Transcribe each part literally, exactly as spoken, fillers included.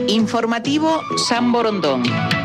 Informativo San Borondón.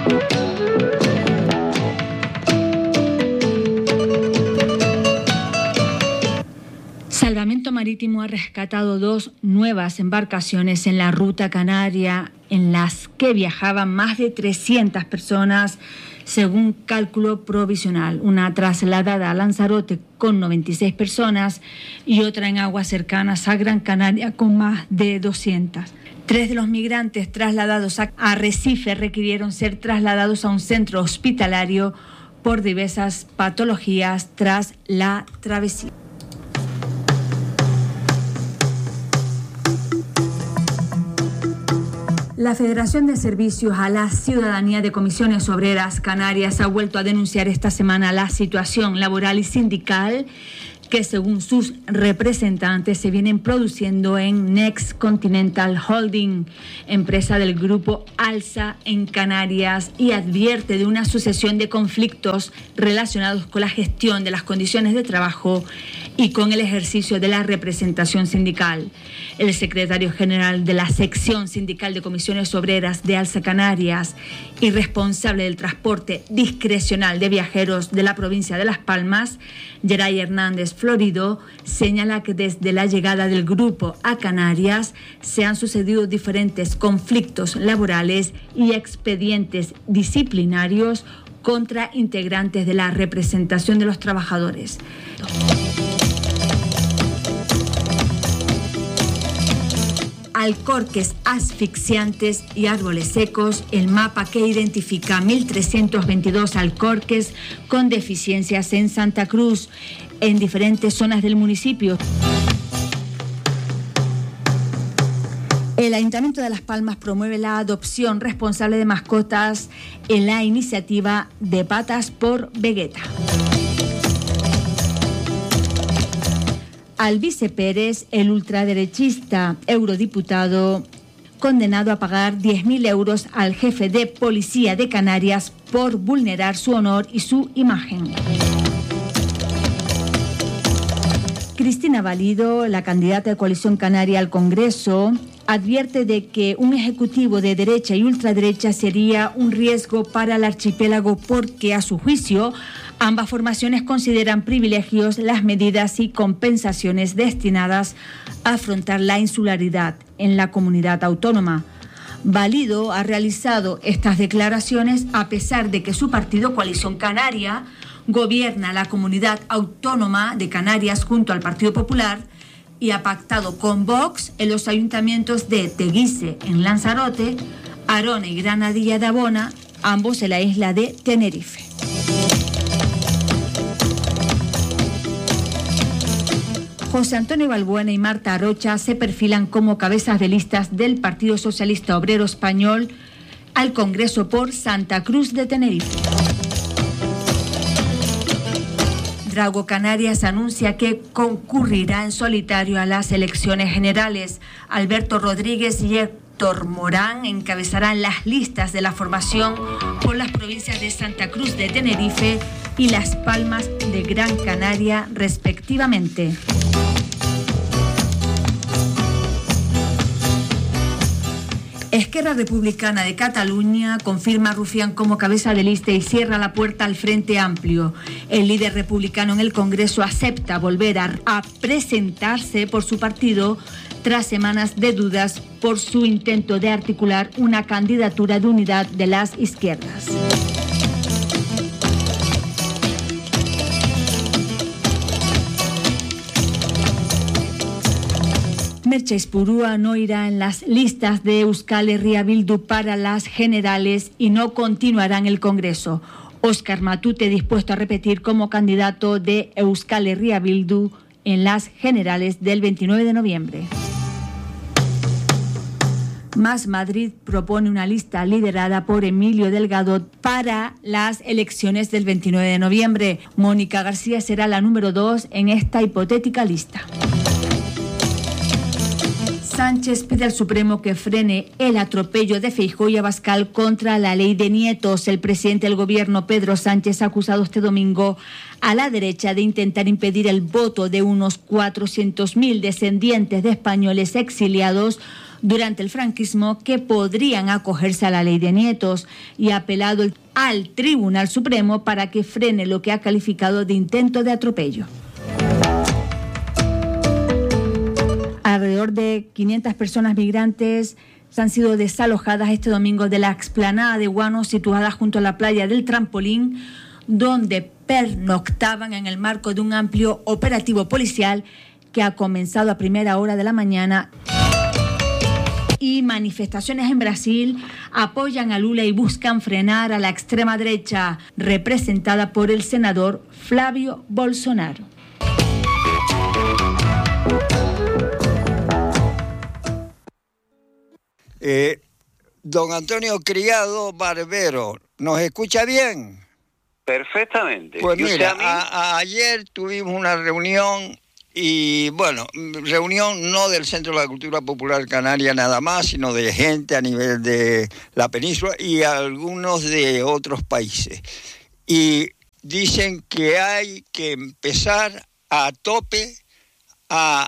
Salvamento Marítimo ha rescatado dos nuevas embarcaciones en la ruta canaria en las que viajaban más de trescientas personas, según cálculo provisional. Una trasladada a Lanzarote con noventa y seis personas y otra en aguas cercanas a Gran Canaria con más de doscientas. Tres de los migrantes trasladados a Arrecife requirieron ser trasladados a un centro hospitalario por diversas patologías tras la travesía. La Federación de Servicios a la Ciudadanía de Comisiones Obreras Canarias ha vuelto a denunciar esta semana la situación laboral y sindical que, según sus representantes, se vienen produciendo en Next Continental Holding, empresa del grupo Alsa en Canarias, y advierte de una sucesión de conflictos relacionados con la gestión de las condiciones de trabajo y con el ejercicio de la representación sindical. El secretario general de la sección sindical de comisiones obreras de Alsa Canarias y responsable del transporte discrecional de viajeros de la provincia de Las Palmas, Geray Hernández Florido, señala que desde la llegada del grupo a Canarias se han sucedido diferentes conflictos laborales y expedientes disciplinarios contra integrantes de la representación de los trabajadores. Alcorques asfixiantes y árboles secos, el mapa que identifica mil trescientos veintidós alcorques con deficiencias en Santa Cruz, en diferentes zonas del municipio. El Ayuntamiento de Las Palmas promueve la adopción responsable de mascotas en la iniciativa de Patas por Vegeta. Alvise Pérez, el ultraderechista eurodiputado, condenado a pagar diez mil euros al jefe de policía de Canarias por vulnerar su honor y su imagen. Cristina Valido, la candidata de Coalición Canaria al Congreso, advierte de que un ejecutivo de derecha y ultraderecha sería un riesgo para el archipiélago porque, a su juicio, ambas formaciones consideran privilegios las medidas y compensaciones destinadas a afrontar la insularidad en la comunidad autónoma. Valido ha realizado estas declaraciones a pesar de que su partido, Coalición Canaria, gobierna la comunidad autónoma de Canarias junto al Partido Popular y ha pactado con Vox en los ayuntamientos de Teguise, en Lanzarote, Arona y Granadilla de Abona, ambos en la isla de Tenerife. José Antonio Balbuena y Marta Arocha se perfilan como cabezas de listas del Partido Socialista Obrero Español al Congreso por Santa Cruz de Tenerife. Drago Canarias anuncia que concurrirá en solitario a las elecciones generales. Alberto Rodríguez y Héctor Morán encabezarán las listas de la formación por las provincias de Santa Cruz de Tenerife y Las Palmas de Gran Canaria, respectivamente. Esquerra Republicana de Cataluña confirma a Rufián como cabeza de lista y cierra la puerta al Frente Amplio. El líder republicano en el Congreso acepta volver a, a presentarse por su partido tras semanas de dudas por su intento de articular una candidatura de unidad de las izquierdas. Merche Espurúa no irá en las listas de Euskal Herria Bildu para las generales y no continuará en el Congreso. Óscar Matute dispuesto a repetir como candidato de Euskal Herria Bildu en las generales del veintinueve de noviembre. Más Madrid propone una lista liderada por Emilio Delgado para las elecciones del veintinueve de noviembre. Mónica García será la número dos en esta hipotética lista. Sánchez pide al Supremo que frene el atropello de Feijóo y Abascal contra la ley de nietos. El presidente del gobierno, Pedro Sánchez, ha acusado este domingo a la derecha de intentar impedir el voto de unos cuatrocientos mil descendientes de españoles exiliados durante el franquismo que podrían acogerse a la ley de nietos y ha apelado al Tribunal Supremo para que frene lo que ha calificado de intento de atropello. Alrededor de quinientas personas migrantes han sido desalojadas este domingo de la explanada de Guano, situada junto a la playa del Trampolín, donde pernoctaban en el marco de un amplio operativo policial que ha comenzado a primera hora de la mañana. Y manifestaciones en Brasil apoyan a Lula y buscan frenar a la extrema derecha, representada por el senador Flávio Bolsonaro. Eh, don Antonio Criado Barbero, ¿nos escucha bien? Perfectamente. Pues ¿Y mira, a mí? a, a, ayer tuvimos una reunión y, bueno, reunión no del Centro de la Cultura Popular Canaria nada más, sino de gente a nivel de la península y algunos de otros países. Y dicen que hay que empezar a tope a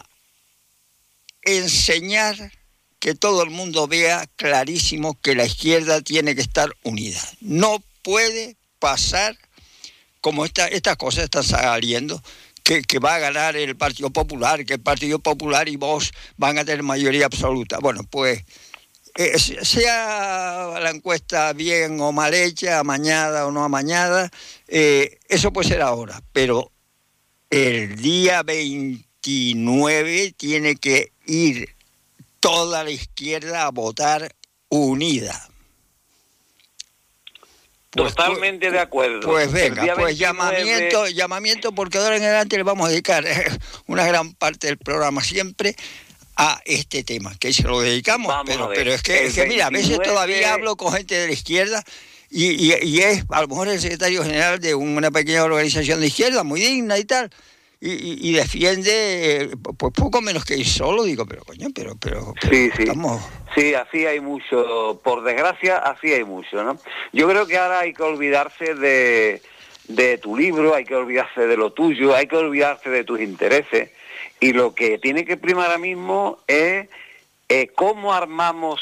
enseñar que todo el mundo vea clarísimo que la izquierda tiene que estar unida. No puede pasar, como esta, estas cosas están saliendo, que, que va a ganar el Partido Popular, que el Partido Popular y Vox van a tener mayoría absoluta. Bueno, pues, eh, sea la encuesta bien o mal hecha, amañada o no amañada, eh, eso puede ser ahora, pero el día veintinueve tiene que ir toda la izquierda a votar unida. Pues, Totalmente pues, de acuerdo. Pues venga, pues veintinueve... llamamiento, llamamiento, porque ahora en adelante le vamos a dedicar una gran parte del programa siempre a este tema, que se lo dedicamos, vamos pero, pero es que, es que mira, a veces todavía hablo con gente de la izquierda y, y, y es a lo mejor el secretario general de una pequeña organización de izquierda, muy digna y tal, Y, y, y defiende pues poco menos que ir solo, digo, pero coño, pero, pero, pero sí, sí. estamos... Sí, así hay mucho, por desgracia, así hay mucho, ¿no? Yo creo que ahora hay que olvidarse de, de tu libro, hay que olvidarse de lo tuyo, hay que olvidarse de tus intereses, y lo que tiene que primar ahora mismo es eh, cómo armamos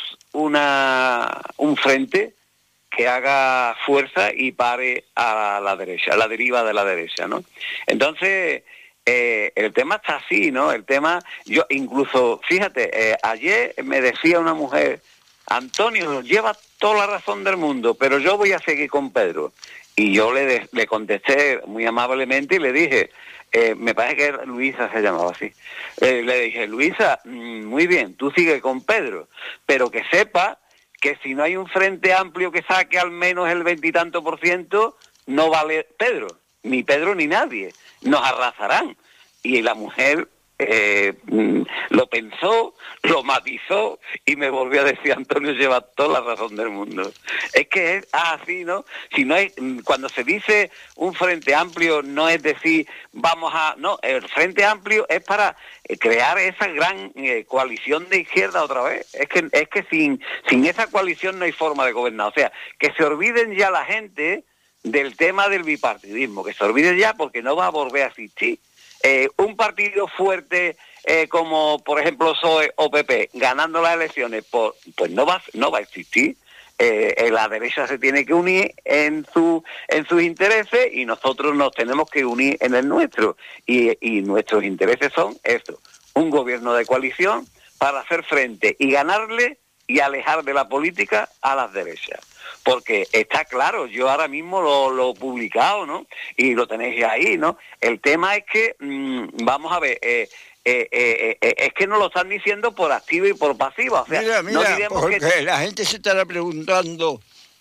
una un frente que haga fuerza y pare a la derecha, a la deriva de la derecha, ¿no? Entonces... Eh, el tema está así, ¿no? El tema, yo incluso, fíjate, eh, ayer me decía una mujer, Antonio, lleva toda la razón del mundo, pero yo voy a seguir con Pedro. Y yo le, de, le contesté muy amablemente y le dije, eh, me parece que Luisa se llamaba así, eh, le dije, Luisa, muy bien, tú sigue con Pedro, pero que sepa que si no hay un frente amplio que saque al menos el veintitanto por ciento, no vale Pedro, ni Pedro ni nadie. Nos arrasarán. Y la mujer eh, lo pensó, lo matizó y me volvió a decir, Antonio lleva toda la razón del mundo. Es que es así, ¿no? Si no hay, cuando se dice un frente amplio no es decir vamos a... No, el frente amplio es para crear esa gran eh, coalición de izquierda otra vez. Es que es que sin, sin esa coalición no hay forma de gobernar. O sea, que se olviden ya la gente del tema del bipartidismo, que se olvide ya porque no va a volver a existir. Eh, un partido fuerte eh, como, por ejemplo, P S O E o P P, ganando las elecciones, por, pues no va, no va a existir. Eh, la derecha se tiene que unir en, su, en sus intereses y nosotros nos tenemos que unir en el nuestro. Y, y nuestros intereses son esto, un gobierno de coalición para hacer frente y ganarle y alejar de la política a las derechas. Porque está claro, yo ahora mismo lo, lo he publicado, ¿no? Y lo tenéis ahí, ¿no? El tema es que, mmm, vamos a ver, eh, eh, eh, eh, es que nos lo están diciendo por activa y por pasiva. O sea, mira, mira, no diremos porque que... la gente se estará preguntando,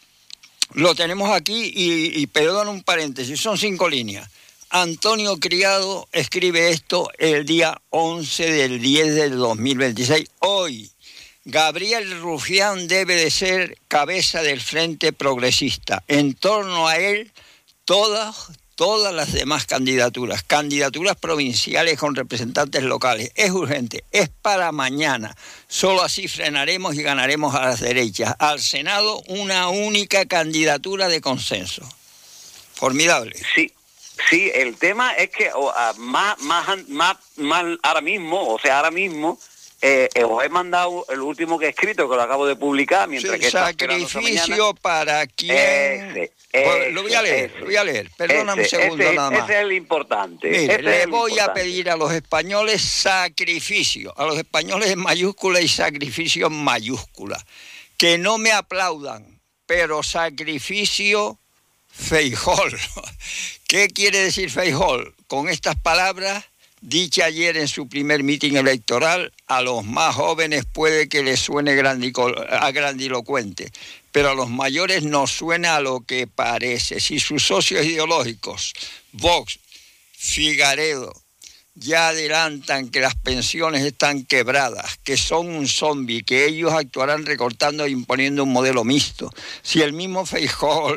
lo tenemos aquí y, y perdón un paréntesis, son cinco líneas. Antonio Criado escribe esto el día once del diez del dos mil veintiséis, hoy. Gabriel Rufián debe de ser cabeza del Frente Progresista. En torno a él, todas, todas las demás candidaturas, candidaturas provinciales con representantes locales. Es urgente, es para mañana. Solo así frenaremos y ganaremos a las derechas. Al Senado, una única candidatura de consenso. Formidable. Sí. Sí, el tema es que o, a, más, más, más, más ahora mismo, o sea, ahora mismo, Eh, eh, os he mandado el último que he escrito, que lo acabo de publicar, mientras sí, que sacrificio para quién. Ese, Pues, lo voy a ese, leer, ese, lo voy a leer. Perdóname ese, un segundo ese, nada más. Ese es el importante. Mire, ese le es voy importante. a pedir a los españoles sacrificio, a los españoles en mayúscula y sacrificio en mayúscula. Que no me aplaudan, pero sacrificio Feijóo. ¿Qué quiere decir Feijóo? Con estas palabras, dicha ayer en su primer mitin electoral, a los más jóvenes puede que les suene grandilocuente, pero a los mayores no suena a lo que parece. Si sus socios ideológicos, Vox, Figaredo, ya adelantan que las pensiones están quebradas, que son un zombi, que ellos actuarán recortando e imponiendo un modelo mixto. Si el mismo Feijóo uh,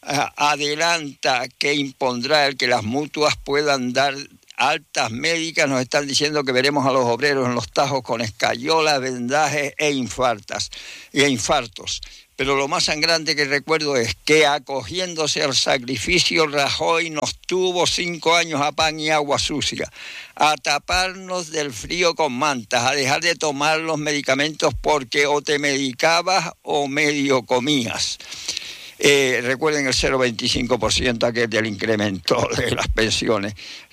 adelanta que impondrá el que las mutuas puedan dar altas médicas, nos están diciendo que veremos a los obreros en los tajos con escayolas, vendajes e infartas, e infartos. Pero lo más sangrante que recuerdo es que, acogiéndose al sacrificio, Rajoy nos tuvo cinco años a pan y agua sucia, a taparnos del frío con mantas, a dejar de tomar los medicamentos porque o te medicabas o medio comías. Eh, recuerden el cero coma veinticinco por ciento aquel del incremento de las pensiones.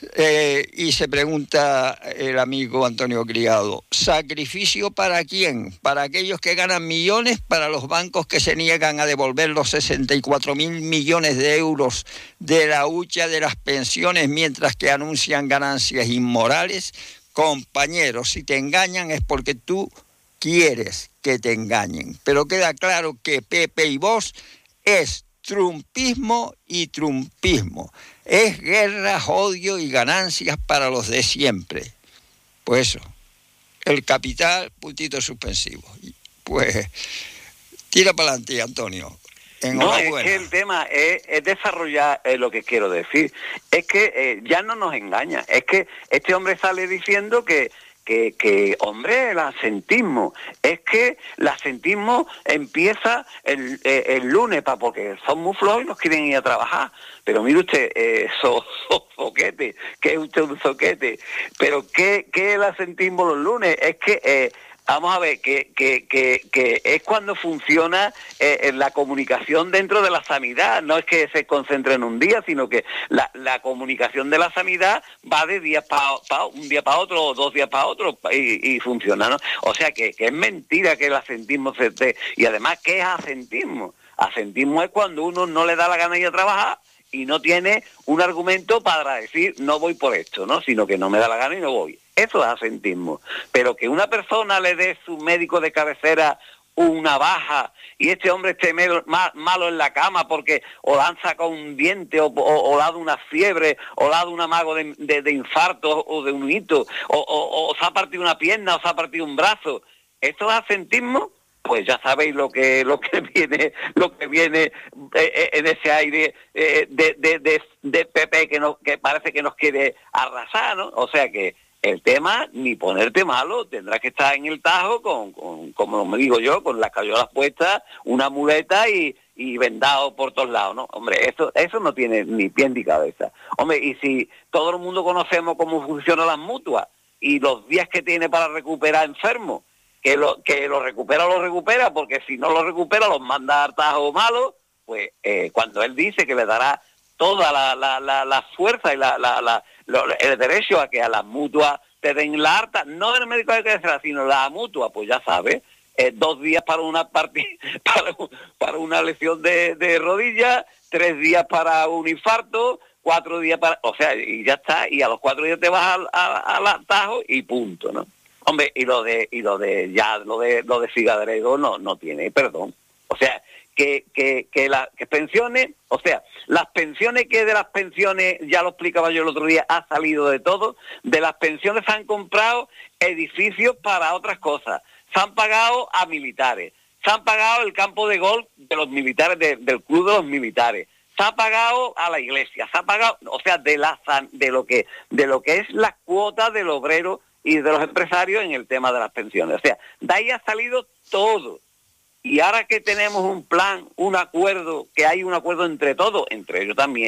Eh, y se pregunta el amigo Antonio Criado, ¿sacrificio para quién? ¿Para aquellos que ganan millones? ¿Para los bancos que se niegan a devolver los sesenta y cuatro mil millones de euros de la hucha de las pensiones mientras que anuncian ganancias inmorales? Compañeros, si te engañan es porque tú quieres que te engañen. Pero queda claro que Pepe y Vox es trumpismo y trumpismo. Es guerra, odio y ganancias para los de siempre. Pues eso, el capital, puntito suspensivo. Pues tira para adelante, Antonio. No, es que el tema es, es desarrollar eh, lo que quiero decir. Es que eh, ya no nos engaña. Es que este hombre sale diciendo que Que, que, hombre, el asentismo, es que el asentismo empieza el, eh, el lunes, pa, porque son muy flojos y nos quieren ir a trabajar. Pero mire usted, eh, so, so, soquete, que es usted un soquete. Pero ¿qué, qué es el asentismo los lunes? Es que... Eh, Vamos a ver, que, que, que, que es cuando funciona eh, en la comunicación dentro de la sanidad. No es que se concentre en un día, sino que la, la comunicación de la sanidad va de día para pa, un día para otro o dos días para otro y, y funciona, ¿no? O sea, que, que es mentira que el asentismo se esté... Y además, ¿qué es asentismo? Asentismo es cuando uno no le da la gana de ir a trabajar y no tiene un argumento para decir no voy por esto, ¿no? Sino que no me da la gana y no voy. Eso es asentismo. Pero que una persona le dé su médico de cabecera una baja y este hombre esté medio, mal, malo en la cama porque o le han sacado un diente o, o, o le ha dado una fiebre o le ha dado un amago de, de, de infarto o de un hito o, o, o se ha partido una pierna o se ha partido un brazo. ¿Eso es asentismo? Pues ya sabéis lo que lo que viene lo que viene eh, en ese aire eh, de, de, de, de Pepe que nos que parece que nos quiere arrasar, ¿no? O sea que el tema, ni ponerte malo, tendrás que estar en el tajo con, con como me digo yo, con las cayolas puestas, una muleta y, y vendado por todos lados, ¿no? Hombre, eso eso no tiene ni pie ni cabeza. Hombre, y si todo el mundo conocemos cómo funcionan las mutuas y los días que tiene para recuperar enfermos, que lo que lo recupera, lo recupera, porque si no lo recupera, los manda a tajo malo, pues eh, cuando él dice que le dará toda la, la, la, la fuerza y la, la, la, lo, el derecho a que a las mutuas te den la harta, no del médico de cabecera, sino la mutua, pues ya sabes, eh, dos días para una partida, para, para una lesión de, de rodilla, tres días para un infarto, cuatro días para, o sea, y ya está, y a los cuatro días te vas al, al, al tajo y punto, ¿no? Hombre, y lo de, y lo de, ya, lo de, lo de Figaredo no, no tiene perdón. O sea, que, que, que las que pensiones, o sea, las pensiones que de las pensiones, ya lo explicaba yo el otro día, ha salido de todo, de las pensiones se han comprado edificios para otras cosas, se han pagado a militares, se han pagado el campo de golf de los militares, de, del club de los militares, se ha pagado a la iglesia, se ha pagado, o sea, de la de lo que, de lo que es la cuota del obrero y de los empresarios en el tema de las pensiones. O sea, de ahí ha salido todo. Y ahora que tenemos un plan, un acuerdo, que hay un acuerdo entre todos, entre ellos también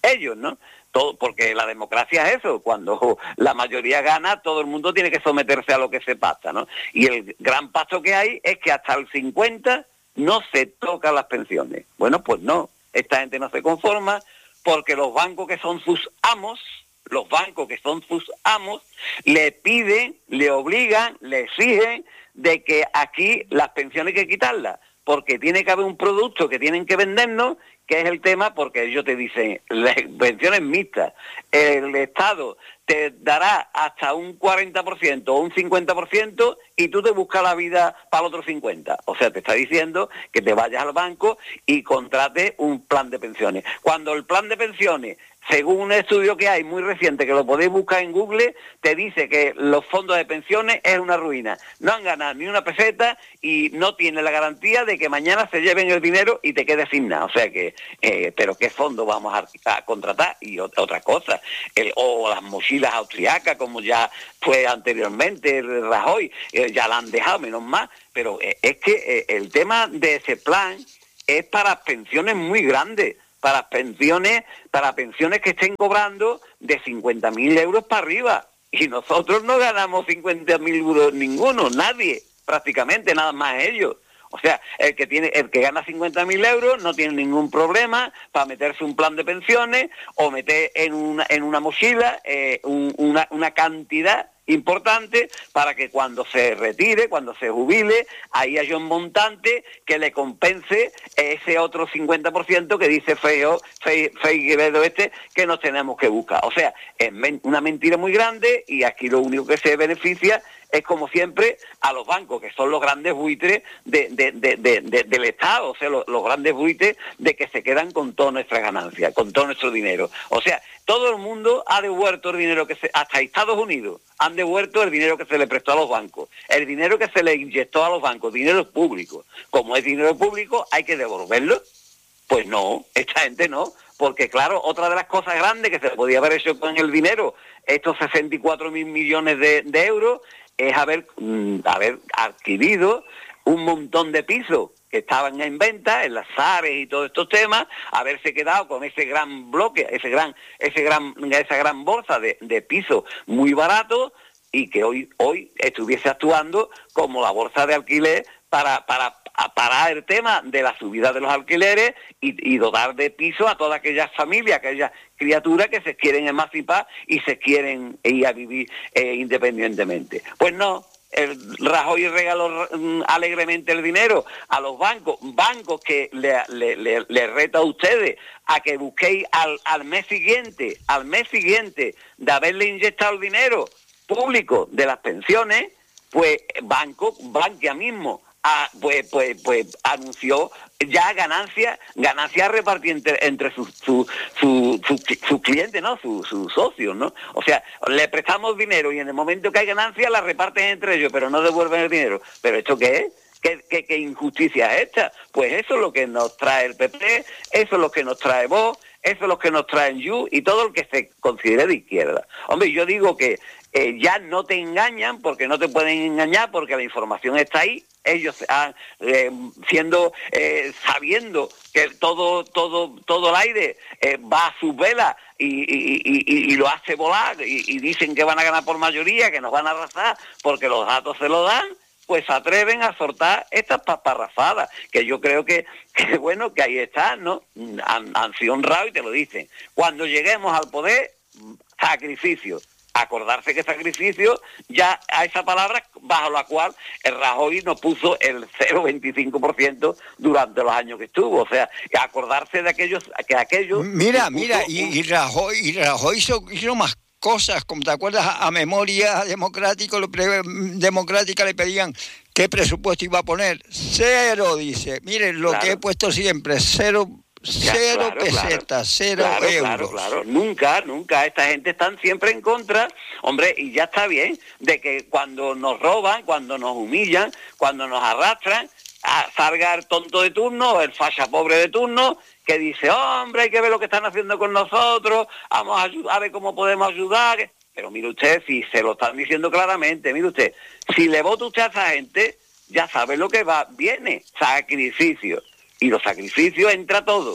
ellos, ¿no? Todo, porque la democracia es eso, cuando la mayoría gana, todo el mundo tiene que someterse a lo que se pacta, ¿no? Y el gran paso que hay es que hasta el cincuenta no se tocan las pensiones. Bueno, pues no, esta gente no se conforma porque los bancos que son sus amos, los bancos que son sus amos, le piden, le obligan, le exigen de que aquí las pensiones hay que quitarlas, porque tiene que haber un producto que tienen que vendernos, que es el tema, porque ellos te dicen, las pensiones mixtas, el Estado te dará hasta un cuarenta por ciento o un cincuenta por ciento y tú te buscas la vida para el otro cincuenta por ciento. O sea, te está diciendo que te vayas al banco y contrates un plan de pensiones. Cuando el plan de pensiones, según un estudio que hay muy reciente, que lo podéis buscar en Google, te dice que los fondos de pensiones es una ruina. No han ganado ni una peseta y no tienen la garantía de que mañana se lleven el dinero y te quedes sin nada. O sea que, eh, pero ¿qué fondo vamos a, a contratar? Y otra, otra cosa, el, o las mochilas austriacas, como ya fue anteriormente el Rajoy, eh, ya la han dejado, menos mal. Pero eh, es que eh, el tema de ese plan es para pensiones muy grandes, para pensiones, para pensiones que estén cobrando de cincuenta mil euros para arriba. Y nosotros no ganamos cincuenta mil euros ninguno, nadie, prácticamente, nada más ellos. O sea, el que tiene, el que gana cincuenta mil euros no tiene ningún problema para meterse un plan de pensiones o meter en una, en una mochila eh, un, una, una cantidad importante para que cuando se retire, cuando se jubile, ahí haya un montante que le compense ese otro cincuenta por ciento que dice Feo, Fe, Feijedo este, que nos tenemos que buscar. O sea, es men- una mentira muy grande y aquí lo único que se beneficia es, como siempre, a los bancos, que son los grandes buitres de, de, de, de, de, del Estado, o sea, los, los grandes buitres de que se quedan con toda nuestra ganancia, con todo nuestro dinero. O sea, todo el mundo ha devuelto el dinero que se... Hasta Estados Unidos han devuelto el dinero que se le prestó a los bancos, el dinero que se le inyectó a los bancos, dinero público. Como es dinero público, hay que devolverlo. Pues no, esta gente no, porque claro, otra de las cosas grandes que se podía haber hecho con el dinero, estos sesenta y cuatro mil millones de, de euros, es haber, mm, haber adquirido un montón de pisos que estaban en venta en las Ares y todos estos temas, haberse quedado con ese gran bloque, ese gran, ese gran, esa gran bolsa de, de pisos muy baratos y que hoy, hoy estuviese actuando como la bolsa de alquiler para, para parar el tema de la subida de los alquileres y, y dotar de piso a todas aquellas familias, aquellas criaturas que se quieren emancipar y se quieren ir a vivir eh, independientemente. Pues no, el Rajoy regaló mm, alegremente el dinero a los bancos, bancos que le, le, le, le reto a ustedes a que busquéis al, al mes siguiente, al mes siguiente de haberle inyectado el dinero público de las pensiones, pues banco, Bankia mismo, Ah, pues, pues, pues anunció ya ganancias, ganancias repartidas entre, entre sus su, su, su, su, su clientes, ¿no? Sus su socios, ¿no? O sea, le prestamos dinero y en el momento que hay ganancias la reparten entre ellos, pero no devuelven el dinero. ¿Pero esto qué es? ¿Qué, qué, qué injusticia es esta? Pues eso es lo que nos trae el P P, eso es lo que nos trae Vox, eso es lo que nos trae You y todo lo que se considere de izquierda. Hombre, yo digo que eh, ya no te engañan porque no te pueden engañar porque la información está ahí. Ellos han, eh, siendo eh, sabiendo que todo todo todo el aire eh, va a sus velas y, y, y, y lo hace volar y, y dicen que van a ganar por mayoría, que nos van a arrasar porque los datos se lo dan, pues se atreven a soltar estas paparrafadas, que yo creo que, que bueno, que ahí está, ¿no? Han, han sido honrados y te lo dicen. Cuando lleguemos al poder, sacrificio. Acordarse que sacrificio, ya a esa palabra bajo la cual el Rajoy nos puso el cero coma veinticinco por ciento durante los años que estuvo. O sea, acordarse de aquellos que aquellos... Mira, mira, y, y Rajoy, y Rajoy hizo, hizo más cosas, como te acuerdas, a, a memoria democrática, lo pre, democrática le pedían qué presupuesto iba a poner. Cero, dice. Miren, lo claro. que he puesto siempre, cero... Cero claro, pesetas, claro, cero claro, euros. Claro, claro, nunca, nunca. Esta gente están siempre en contra, hombre, y ya está bien, de que cuando nos roban, cuando nos humillan, cuando nos arrastran, a, salga el tonto de turno, el facha pobre de turno, que dice, hombre, hay que ver lo que están haciendo con nosotros, vamos a, ayudar, a ver cómo podemos ayudar. Pero mire usted, si se lo están diciendo claramente, mire usted, si le vota usted a esa gente, ya sabe lo que va, viene, sacrificio. Y los sacrificios entra todo,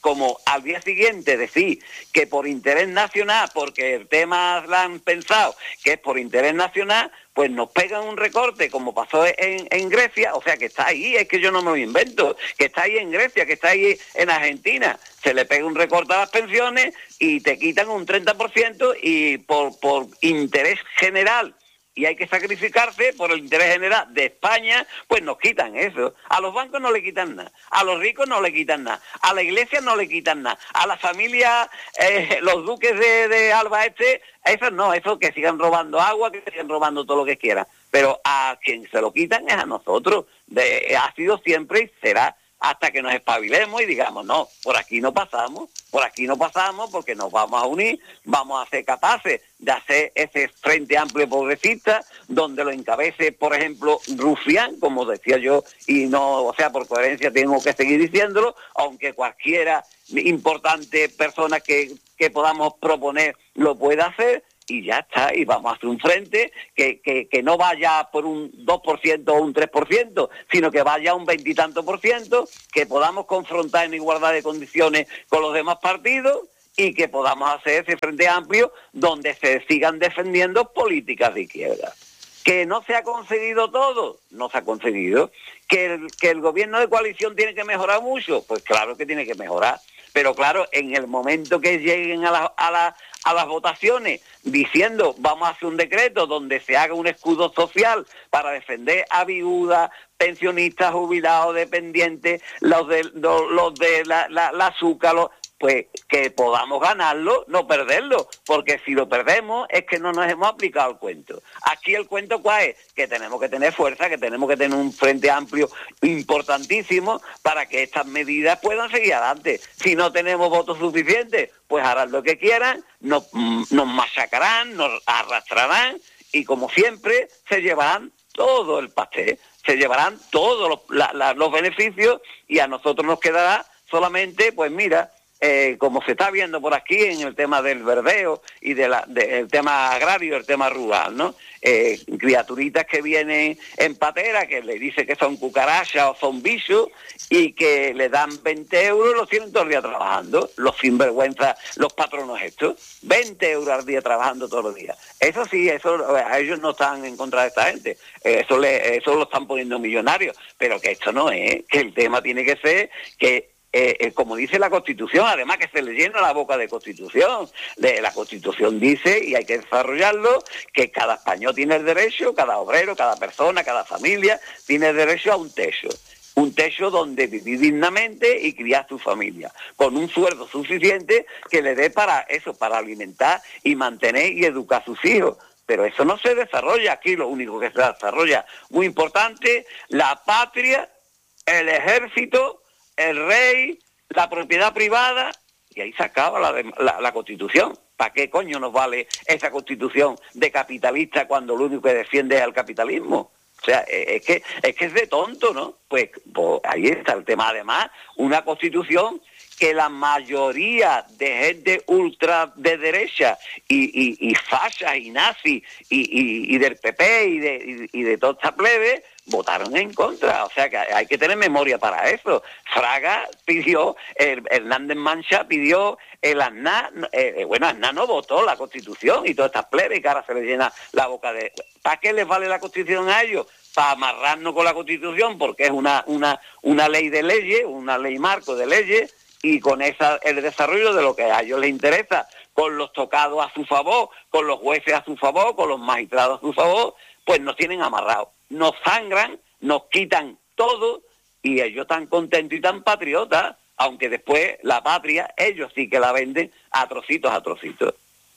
como al día siguiente decir que por interés nacional, porque el tema lo han pensado que es por interés nacional, pues nos pegan un recorte como pasó en, en Grecia, o sea que está ahí, es que yo no me lo invento, que está ahí en Grecia, que está ahí en Argentina, se le pega un recorte a las pensiones y te quitan un treinta por ciento y por, por interés general, y hay que sacrificarse por el interés general de España, pues nos quitan eso. A los bancos no le quitan nada, a los ricos no le quitan nada, a la iglesia no le quitan nada, a la familia, eh, los duques de, de Alba Este, esos no, esos que sigan robando agua, que sigan robando todo lo que quieran. Pero a quien se lo quitan es a nosotros. De, ha sido siempre y será hasta que nos espabilemos y digamos, no, por aquí no pasamos, por aquí no pasamos porque nos vamos a unir, vamos a ser capaces de hacer ese Frente Amplio Progresista, donde lo encabece, por ejemplo, Rufián, como decía yo, y no, o sea, por coherencia tengo que seguir diciéndolo, aunque cualquiera importante persona que, que podamos proponer lo pueda hacer, y ya está, y vamos a hacer un frente que, que, que no vaya por un dos por ciento o un tres por ciento, sino que vaya a un veintitanto por ciento, que podamos confrontar en igualdad de condiciones con los demás partidos y que podamos hacer ese frente amplio donde se sigan defendiendo políticas de izquierda. Que no se ha conseguido todo, no se ha conseguido. Que el, que el gobierno de coalición tiene que mejorar mucho, pues claro que tiene que mejorar. Pero claro, en el momento que lleguen a, la, a, la, a las votaciones diciendo vamos a hacer un decreto donde se haga un escudo social para defender a viudas, pensionistas, jubilados, dependientes, los de, los, los de la, la, la azúcar, los, pues que podamos ganarlo, no perderlo, porque si lo perdemos es que no nos hemos aplicado el cuento. Aquí el cuento ¿cuál es? Que tenemos que tener fuerza, que tenemos que tener un frente amplio importantísimo para que estas medidas puedan seguir adelante. Si no tenemos votos suficientes, pues harán lo que quieran, nos, nos machacarán, nos arrastrarán y como siempre se llevarán todo el pastel, se llevarán todos los, la, la, los beneficios y a nosotros nos quedará solamente, pues mira, Eh, como se está viendo por aquí en el tema del verdeo y del de de, tema agrario, el tema rural, ¿no? Eh, criaturitas que vienen en patera, que le dicen que son cucarachas o son bichos y que le dan veinte euros y los tienen todo el día trabajando, los sinvergüenzas, los patronos estos, veinte euros al día trabajando todos los días. Eso sí, eso a ellos no están en contra de esta gente, eso, le, eso lo están poniendo millonarios, pero que esto no es, que el tema tiene que ser que Eh, eh, como dice la Constitución, además que se le llena la boca de Constitución, de, la Constitución dice, y hay que desarrollarlo, que cada español tiene el derecho, cada obrero, cada persona, cada familia, tiene el derecho a un techo, un techo donde vivir dignamente y criar su familia, con un sueldo suficiente que le dé para eso, para alimentar y mantener y educar a sus hijos. Pero eso no se desarrolla aquí, lo único que se desarrolla, muy importante, la patria, el ejército, el rey, la propiedad privada, y ahí se acaba la, la, la Constitución. ¿Para qué coño nos vale esa Constitución de capitalista cuando lo único que defiende es el capitalismo? O sea, es que es que es de tonto, ¿no? Pues, pues ahí está el tema. Además, una Constitución que la mayoría de gente ultra de derecha y, y, y fachas y nazis y, y, y del P P y de, y, y de toda esta plebe votaron en contra. O sea que hay que tener memoria para eso. Fraga pidió, el, Hernández Mancha pidió, el Aznar, eh, bueno, Aznar no votó la Constitución y todas estas plebes y que ahora se les llena la boca de... ¿Para qué les vale la Constitución a ellos? Para amarrarnos con la Constitución porque es una, una, una ley de leyes, una ley marco de leyes, y con esa el desarrollo de lo que a ellos les interesa, con los tocados a su favor, con los jueces a su favor, con los magistrados a su favor, pues nos tienen amarrados. Nos sangran, nos quitan todo y ellos tan contentos y tan patriotas, aunque después la patria, ellos sí que la venden a trocitos, a trocitos.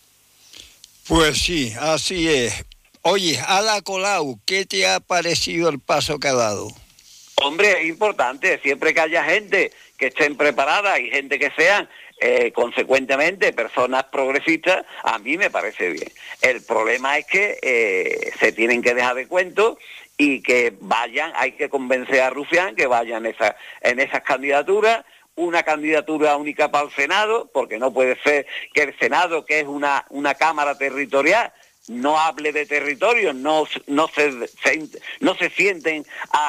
Pues sí, así es. Oye, Ada Colau, ¿qué te ha parecido el paso que ha dado? Hombre, es importante, siempre que haya gente que estén preparadas y gente que sean, eh, consecuentemente, personas progresistas, a mí me parece bien. El problema es que eh, se tienen que dejar de cuentos y que vayan, hay que convencer a Rufián que vayan en, esa, en esas candidaturas, una candidatura única para el Senado, porque no puede ser que el Senado, que es una, una cámara territorial, no hable de territorio, no, no, se, se, no se sienten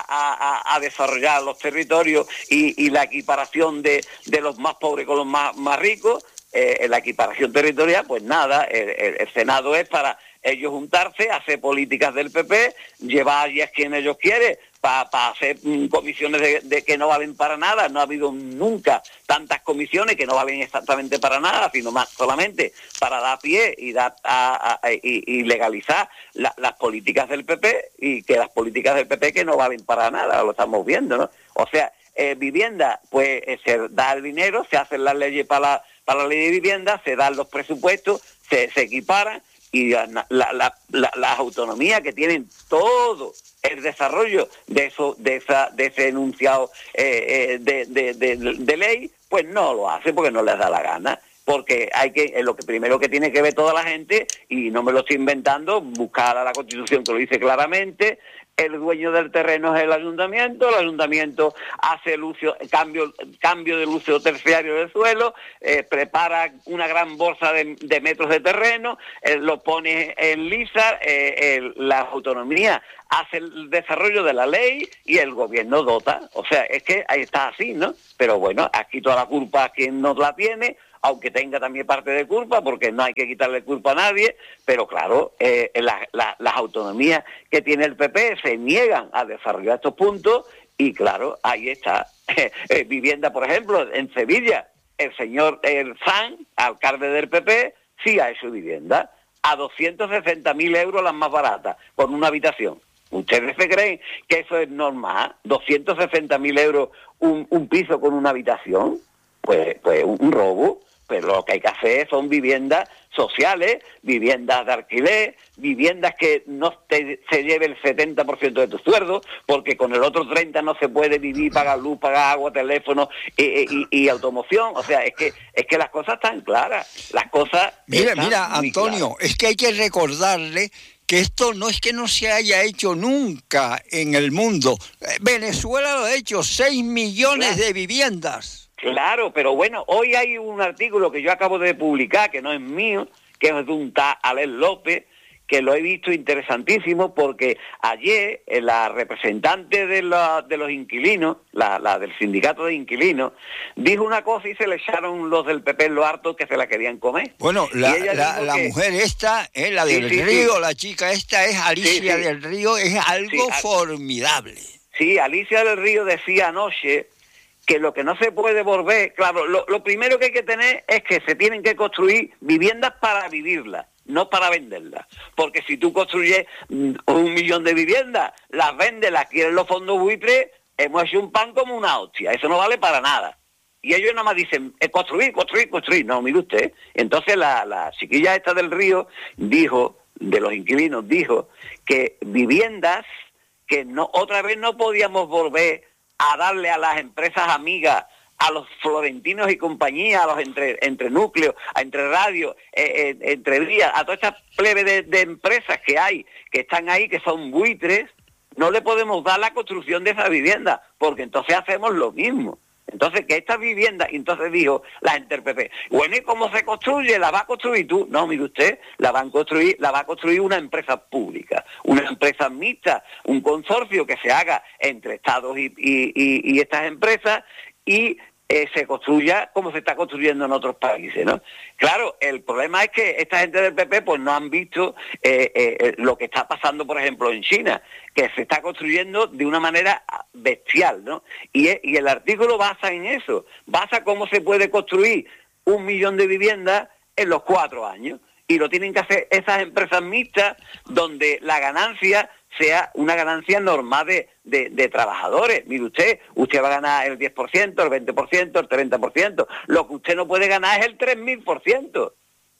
a, a, a desarrollar los territorios y, y la equiparación de, de los más pobres con los más, más ricos, eh, la equiparación territorial, pues nada, el, el, el Senado es para ellos juntarse, hacer políticas del P P, llevar allí a quien ellos quieren, para pa hacer mm, comisiones de, de que no valen para nada. No ha habido nunca tantas comisiones que no valen exactamente para nada, sino más solamente para dar pie y dar a, a, y, y legalizar la, las políticas del P P, y que las políticas del P P que no valen para nada, lo estamos viendo, ¿no? O sea, eh, vivienda, pues eh, se da el dinero, se hacen las leyes para la, para la ley de vivienda, se dan los presupuestos, se, se equiparan, y la, la, la, la, las autonomías que tienen todo el desarrollo de eso, de esa, de ese enunciado eh, eh, de, de, de, de ley, pues no lo hace porque no les da la gana. Porque hay que, es lo que primero que tiene que ver toda la gente, y no me lo estoy inventando, buscar a la Constitución que lo dice claramente. El dueño del terreno es el ayuntamiento, el ayuntamiento hace el uso, cambio, cambio del uso terciario del suelo, eh, prepara una gran bolsa de, de metros de terreno, eh, lo pone en lisa, eh, el, la autonomía hace el desarrollo de la ley y el gobierno dota. O sea, es que ahí está así, ¿no? Pero bueno, aquí toda la culpa a quien nos la tiene, aunque tenga también parte de culpa, porque no hay que quitarle culpa a nadie, pero claro, eh, la, la, las autonomías que tiene el P P se niegan a desarrollar estos puntos, y claro, ahí está. Eh, vivienda, por ejemplo, en Sevilla, el señor el San, alcalde del P P, sí ha hecho vivienda, a doscientos sesenta mil euros las más baratas, con una habitación. ¿Ustedes se creen que eso es normal? ¿doscientos sesenta mil euros un, un piso con una habitación? Pues, pues un, un robo. Pero lo que hay que hacer son viviendas sociales, viviendas de alquiler, viviendas que no te, se lleve el setenta por ciento de tu sueldo, porque con el otro treinta por ciento no se puede vivir, pagar luz, pagar agua, teléfono y, y, y automoción. O sea, es que es que las cosas están claras. Las cosas Mira, están mira, muy Antonio, claras. es que hay que recordarle que esto no es que no se haya hecho nunca en el mundo. Venezuela lo ha hecho, seis millones Claro. de viviendas. Claro, pero bueno, hoy hay un artículo que yo acabo de publicar, que no es mío, que es de un tal Alex López, que lo he visto interesantísimo, porque ayer eh, la representante de, la, de los inquilinos, la, la del sindicato de inquilinos, dijo una cosa y se le echaron los del P P en lo harto que se la querían comer. Bueno, la, Y ella la, dijo la que- mujer esta, eh, la Sí, del sí, Río, sí. la chica esta es Alicia Sí, sí. del Río, es algo Sí, a- formidable. Sí, Alicia del Río decía anoche que lo que no se puede volver, claro, lo, lo primero que hay que tener es que se tienen que construir viviendas para vivirlas, no para venderlas. Porque si tú construyes mm, un millón de viviendas, las vendes, las quieren los fondos buitres, hemos hecho un pan como una hostia, eso no vale para nada. Y ellos nada más dicen, eh, construir, construir, construir. No, mire usted. Entonces la, la chiquilla esta del Río dijo, de los inquilinos, dijo que viviendas que no otra vez no podíamos volver a darle a las empresas amigas, a los florentinos y compañía, a los entre, entre núcleos, a entre radios, eh, eh, entre vías, a todas estas plebes de, de empresas que hay, que están ahí, que son buitres, no le podemos dar la construcción de esa vivienda, porque entonces hacemos lo mismo. Entonces, que esta vivienda, entonces dijo la gente del P P, bueno, ¿y cómo se construye? ¿La va a construir tú? No, mire usted, la van a construir, la va a construir una empresa pública, una empresa mixta, un consorcio que se haga entre Estados y, y, y, y estas empresas, y eh, se construya como se está construyendo en otros países, ¿no? Claro, el problema es que esta gente del P P pues no han visto eh, eh, lo que está pasando, por ejemplo, en China, que se está construyendo de una manera bestial, ¿no? Y, y el artículo basa en eso, basa cómo se puede construir un millón de viviendas en los cuatro años. Y lo tienen que hacer esas empresas mixtas donde la ganancia sea una ganancia normal de, de, de trabajadores. Mire usted, usted va a ganar el diez por ciento, el veinte por ciento, el treinta por ciento. Lo que usted no puede ganar es el tres mil por ciento.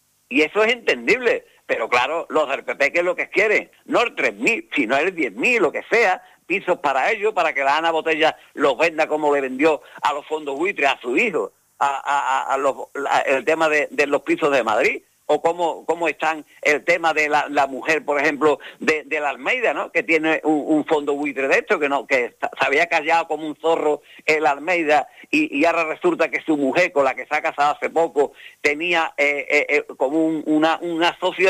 Y eso es entendible. Pero claro, los del P P, ¿qué es lo que quieren? No el tres mil, sino el diez mil, lo que sea, pisos para ellos, para que la Ana Botella los venda como le vendió a los fondos buitres a su hijo, a, a, a los, a, el tema de, de los pisos de Madrid. O cómo, cómo están el tema de la, la mujer, por ejemplo, de, de la Almeida, ¿no? Que tiene un, un fondo buitre de esto, que no que se había callado como un zorro el Almeida, y, y ahora resulta que su mujer, con la que se ha casado hace poco, tenía eh, eh, eh, como un, una, una sociedad,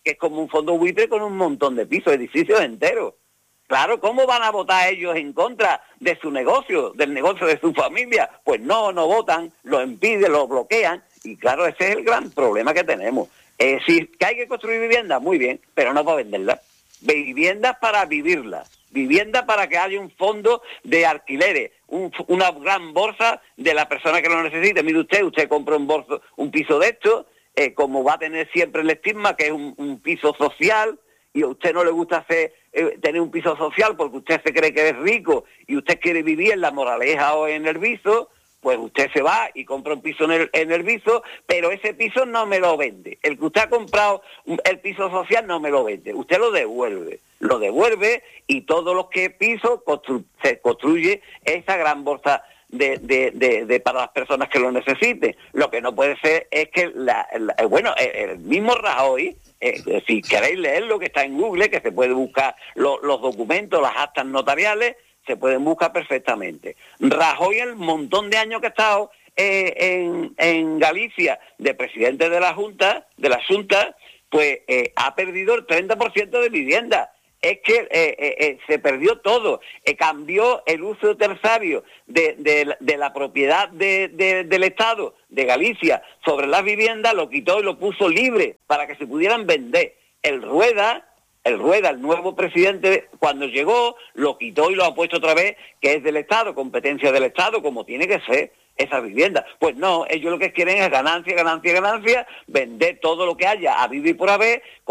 que es como un fondo buitre con un montón de pisos, edificios enteros. Claro, ¿cómo van a votar ellos en contra de su negocio, del negocio de su familia? Pues no, no votan, lo impiden, lo bloquean, y claro, ese es el gran problema que tenemos. Es decir, que hay que construir viviendas, muy bien, pero no para venderlas. Viviendas para vivirlas, viviendas para que haya un fondo de alquileres, un, una gran bolsa de la persona que lo necesite. Mire usted, usted compra un, bolso, un piso de estos, eh, como va a tener siempre el estigma, que es un, un piso social, y a usted no le gusta hacer, eh, tener un piso social porque usted se cree que es rico y usted quiere vivir en La Moraleja o en El Viso, pues usted se va y compra un piso en el, en el Viso, pero ese piso no me lo vende. El que usted ha comprado, el piso social, no me lo vende. Usted lo devuelve, lo devuelve y todos los que piso constru se construye esa gran bolsa de, de, de, de para las personas que lo necesiten. Lo que no puede ser es que, la, la, bueno, el, el mismo Rajoy, eh, si queréis leer lo que está en Google, que se puede buscar lo, los documentos, las actas notariales, se pueden buscar perfectamente. Rajoy, el montón de años que ha estado eh, en, en Galicia de presidente de la Junta, de la Junta, pues eh, ha perdido el treinta por ciento de vivienda. Es que eh, eh, eh, se perdió todo. Eh, cambió el uso terciario de, de, de la propiedad de, de, del Estado de Galicia sobre las viviendas, lo quitó y lo puso libre para que se pudieran vender. El Rueda... El Rueda, el nuevo presidente, cuando llegó, lo quitó y lo ha puesto otra vez, que es del Estado, competencia del Estado, como tiene que ser esa vivienda. Pues no, ellos lo que quieren es ganancia, ganancia, ganancia, vender todo lo que haya a vivir por haber,